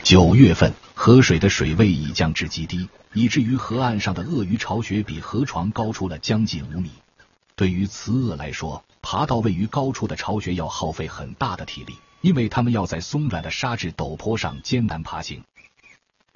9月份，河水的水位已降至极低，以至于河岸上的鳄鱼巢穴比河床高出了将近5米。对于雌鳄来说，爬到位于高处的巢穴要耗费很大的体力，因为它们要在松软的沙质陡坡上艰难爬行。